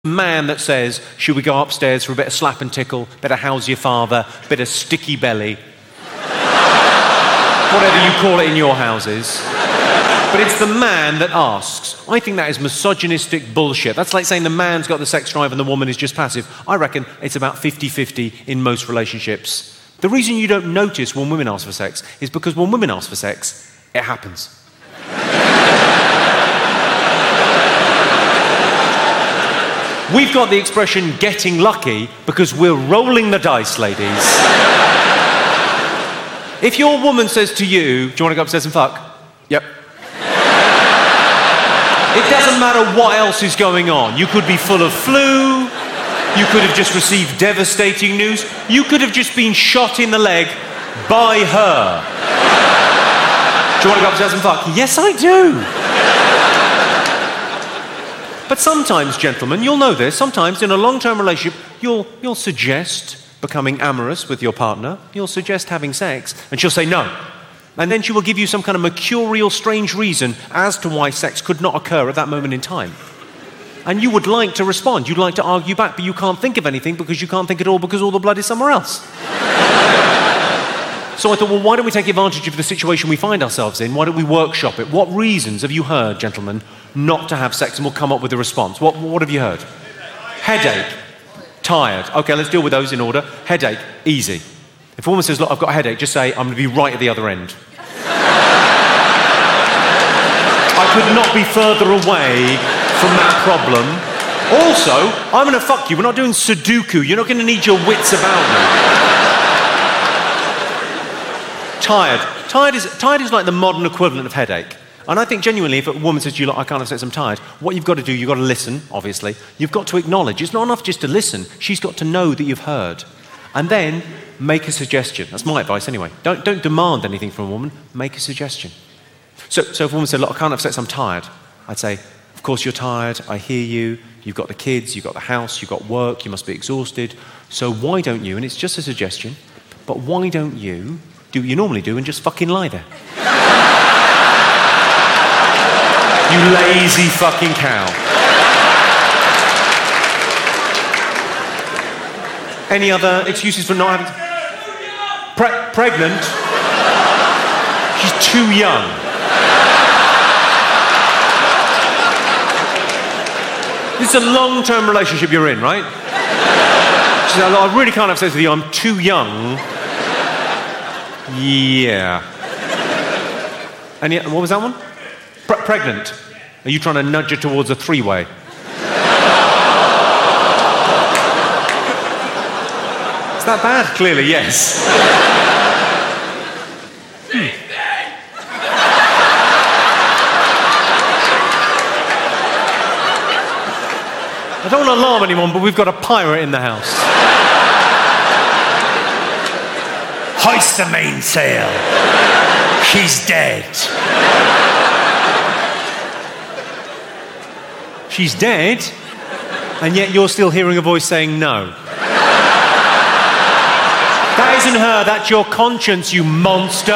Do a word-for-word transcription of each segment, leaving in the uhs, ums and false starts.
Man that says, should we go upstairs for a bit of slap and tickle, bit of how's your father, bit of sticky belly, whatever you call it in your houses. But it's the man that asks. I think that is misogynistic bullshit. That's like saying the man's got the sex drive and the woman is just passive. I reckon it's about fifty-fifty in most relationships. The reason you don't notice when women ask for sex is because when women ask for sex, it happens. We've got the expression getting lucky because we're rolling the dice, ladies. If your woman says to you, do you want to go upstairs and fuck? Yep. It doesn't matter what else is going on. You could be full of flu. You could have just received devastating news. You could have just been shot in the leg by her. Do you want to go upstairs and fuck? Yes, I do. But sometimes, gentlemen, you'll know this, sometimes in a long-term relationship, you'll, you'll suggest becoming amorous with your partner, you'll suggest having sex, and she'll say no. And then she will give you some kind of mercurial, strange reason as to why sex could not occur at that moment in time. And you would like to respond, you'd like to argue back, but you can't think of anything because you can't think at all because all the blood is somewhere else. So I thought, well, why don't we take advantage of the situation we find ourselves in? Why don't we workshop it? What reasons have you heard, gentlemen, not to have sex, and we'll come up with a response? What, what have you heard? Headache. Tired. Okay, let's deal with those in order. Headache. Easy. If a woman says, look, I've got a headache, just say, I'm going to be right at the other end. I could not be further away from that problem. Also, I'm going to fuck you. We're not doing Sudoku. You're not going to need your wits about me. Tired. Tired is, tired is like the modern equivalent of headache. And I think genuinely, if a woman says to you, look, I can't have sex, I'm tired, what you've got to do, you've got to listen, obviously. You've got to acknowledge. It's not enough just to listen. She's got to know that you've heard. And then make a suggestion. That's my advice anyway. Don't, don't demand anything from a woman. Make a suggestion. So, so if a woman said, look, I can't have sex, I'm tired, I'd say, of course you're tired, I hear you, you've got the kids, you've got the house, you've got work, you must be exhausted. So why don't you, and it's just a suggestion, but why don't you do what you normally do and just fucking lie there? You lazy fucking cow. Any other excuses for not having... Pre- pregnant? She's too young. This is a long-term relationship you're in, right? She said, I really can't have sex with you, I'm too young. Yeah. Any, what was that one? Pre- pregnant. Are you trying to nudge her towards a three-way? Is that bad? Clearly, yes. Hmm. I don't want to alarm anyone, but we've got a pirate in the house. Hoist the mainsail. She's dead. She's dead, and yet you're still hearing a voice saying no. That isn't her, that's your conscience, you monster.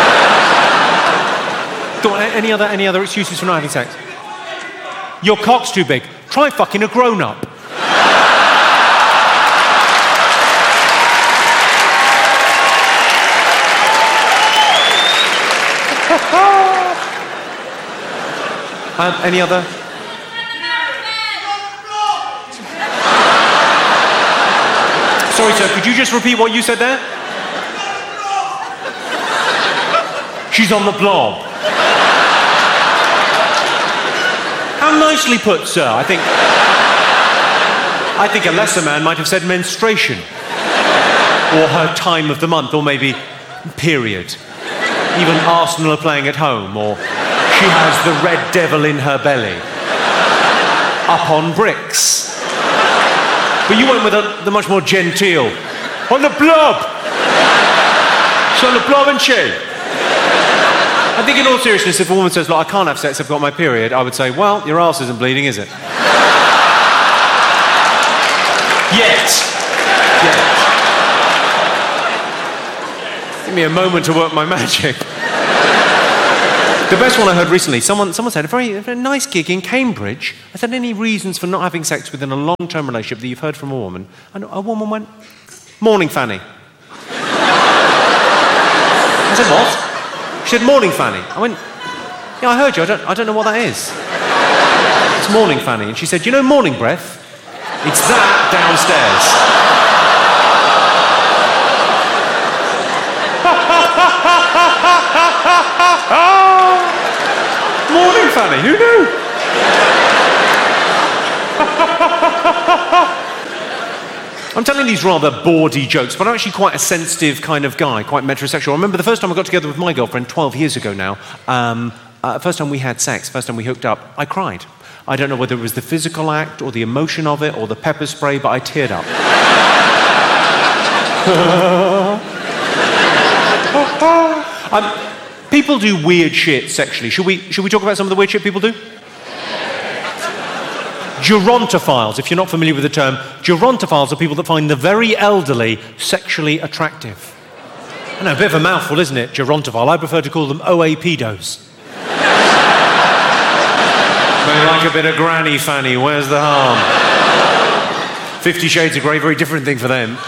Go on, any other, any other excuses for not having sex? Your cock's too big. Try fucking a grown-up. um, any other? Sorry, sir, could you just repeat what you said there? She's on the blob. How nicely put, sir. I think... I think a lesser man might have said menstruation. Or her time of the month, or maybe period. Even Arsenal are playing at home, or she has the red devil in her belly. Up on bricks. But you went with a, the much more genteel. On the blob! She's on the blob, isn't she? I think in all seriousness, if a woman says, look, I can't have sex, I've got my period, I would say, well, your arse isn't bleeding, is it? Yet. Yet. Give me a moment to work my magic. The best one I heard recently, someone, someone said, a very, a very nice gig in Cambridge. I said, any reasons for not having sex within a long-term relationship that you've heard from a woman? And a woman went, morning, Fanny. I said, what? She said, morning, Fanny. I went, yeah, I heard you. I don't, I don't know what that is. It's morning, Fanny. And she said, you know morning breath? It's that downstairs. Morning, Fanny. Who knew? I'm telling these rather bawdy jokes, but I'm actually quite a sensitive kind of guy, quite metrosexual. I remember the first time I got together with my girlfriend twelve years ago now, um, uh, first time we had sex, first time we hooked up, I cried. I don't know whether it was the physical act or the emotion of it or the pepper spray, but I teared up. um, people do weird shit sexually. Should we, should we talk about some of the weird shit people do? Gerontophiles, if you're not familiar with the term, gerontophiles are people that find the very elderly sexually attractive. I know, a bit of a mouthful, isn't it, gerontophile? I prefer to call them O A pedos. They like a bit of granny fanny, where's the harm? Fifty Shades of Grey, very different thing for them.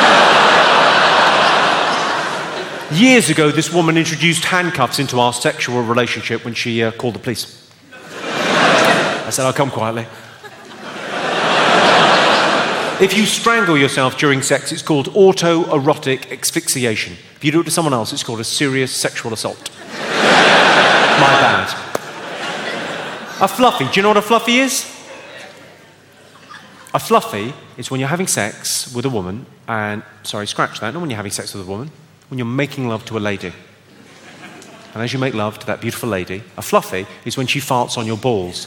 Years ago, this woman introduced handcuffs into our sexual relationship when she uh, called the police. I said, I'll come quietly. If you strangle yourself during sex, it's called autoerotic asphyxiation. If you do it to someone else, it's called a serious sexual assault. My bad. A fluffy. Do you know what a fluffy is? A fluffy is when you're having sex with a woman and... Sorry, scratch that. Not when you're having sex with a woman. When you're making love to a lady. And as you make love to that beautiful lady, a fluffy is when she farts on your balls.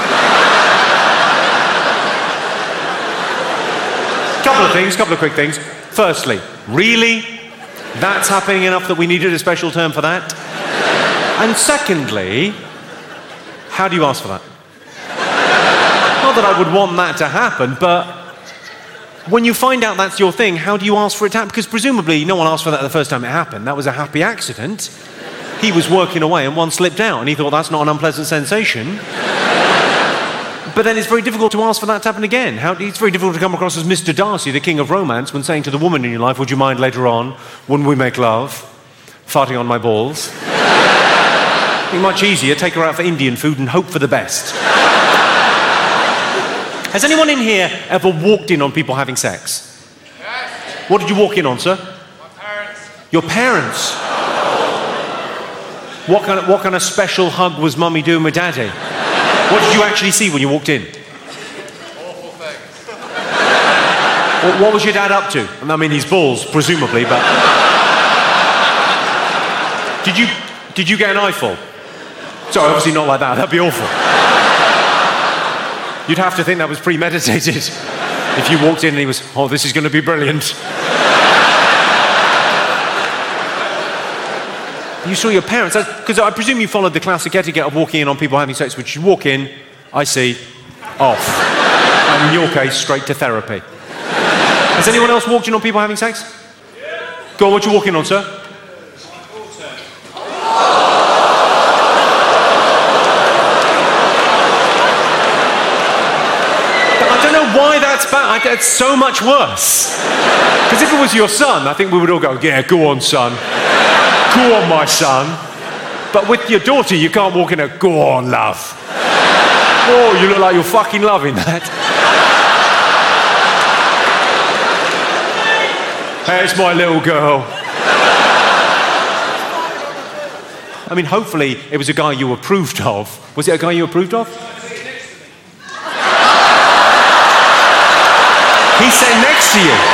Couple of things, couple of quick things. Firstly, really? That's happening enough that we needed a special term for that? And secondly, how do you ask for that? Not that I would want that to happen, but when you find out that's your thing, how do you ask for it to happen? Because presumably no one asked for that the first time it happened. That was a happy accident. He was working away and one slipped out and he thought that's not an unpleasant sensation. But then it's very difficult to ask for that to happen again. How, it's very difficult to come across as Mister Darcy, the king of romance, when saying to the woman in your life, would you mind later on, when we make love, farting on my balls? I think much easier, take her out for Indian food and hope for the best. Has anyone in here ever walked in on people having sex? Yes. What did you walk in on, sir? My parents. Your parents? What kind of, what kind of special hug was mummy doing with daddy? What did you actually see when you walked in? Awful things. What, what was your dad up to? I mean, his balls, presumably, but... Did you, did you get an eyeful? Sorry, obviously not like that. That'd be awful. You'd have to think that was premeditated. If you walked in and he was, oh, this is going to be brilliant. You saw your parents, because I presume you followed the classic etiquette of walking in on people having sex, which you walk in, I see, off. And in your case, straight to therapy. Has anyone else walked in on people having sex? Yeah. Go on, what you walking on, sir? I don't know why that's bad. It's so much worse. Because if it was your son, I think we would all go, yeah, go on, son. Go on, my son. But with your daughter, you can't walk in and go on, love. Oh, you look like you're fucking loving that. Hey, it's my little girl. I mean, hopefully it was a guy you approved of. Was it a guy you approved of? He's sitting next to you.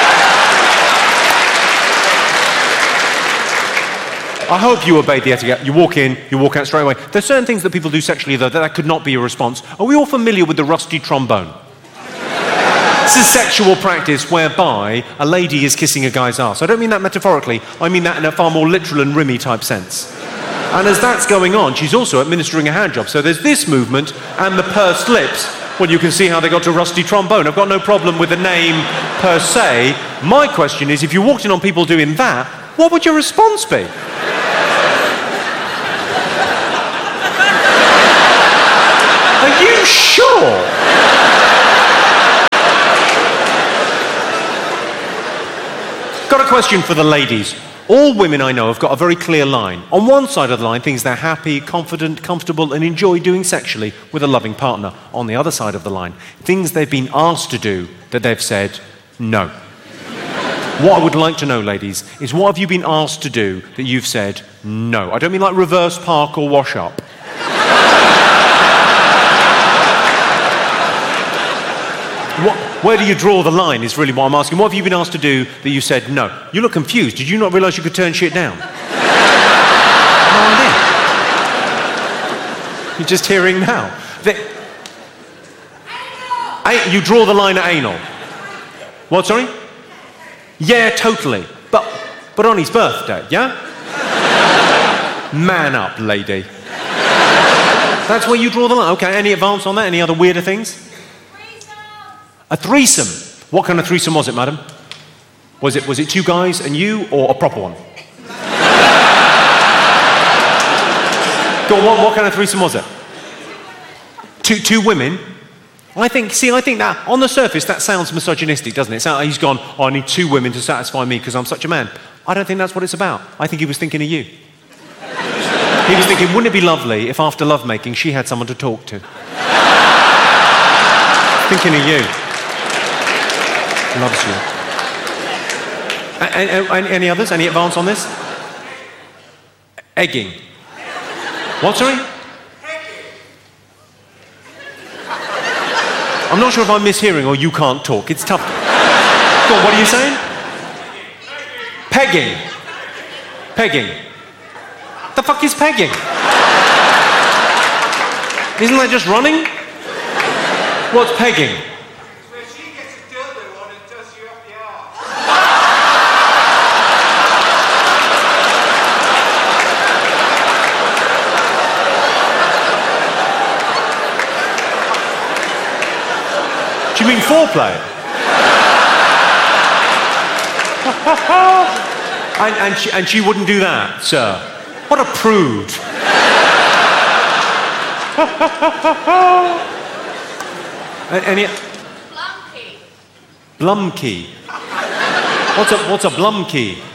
I hope you obeyed the etiquette. You walk in, you walk out straight away. There's certain things that people do sexually, though, that, that could not be a response. Are we all familiar with the rusty trombone? This is sexual practice whereby a lady is kissing a guy's ass. I don't mean that metaphorically. I mean that in a far more literal and rimmy type sense. And as that's going on, she's also administering a hand job. So there's this movement and the pursed lips. Well, you can see how they got to rusty trombone. I've got no problem with the name per se. My question is, if you walked in on people doing that, what would your response be? Got a question for the ladies. All women I know have got a very clear line. On one side of the line, things they're happy, confident, comfortable, and enjoy doing sexually with a loving partner. On the other side of the line, things they've been asked to do that they've said no. What I would like to know, ladies, is what have you been asked to do that you've said no? I don't mean like reverse park or wash up. What, where do you draw the line is really what I'm asking. What have you been asked to do that you said no? You look confused. Did you not realise you could turn shit down? No idea. You're just hearing now. The, a, you draw the line at anal. What, sorry? Yeah, totally. But, but on his birthday, yeah? Man up, lady. That's where you draw the line. Okay, any advance on that? Any other weirder things? A threesome. What kind of threesome was it, madam? Was it was it two guys and you, or a proper one? Go on, what, what kind of threesome was it? Two two women? I think, see, I think that, on the surface, that sounds misogynistic, doesn't it? So he's gone, oh, I need two women to satisfy me because I'm such a man. I don't think that's what it's about. I think he was thinking of you. He was thinking, wouldn't it be lovely if after lovemaking she had someone to talk to? Thinking of you. Loves you. A- a- a- any others? Any advance on this? Egging. What, sorry? I'm not sure if I'm mishearing or you can't talk. It's tough. Go on, what are you saying? Pegging. Pegging. The fuck is pegging? Isn't that just running? What's pegging? Where she gets a dildo on and does you up the arse. Do you mean foreplay? and, and, she, and she wouldn't do that, sir. What a prude. Any... Blumkey. Blumkey. What's a, what's a blumkey?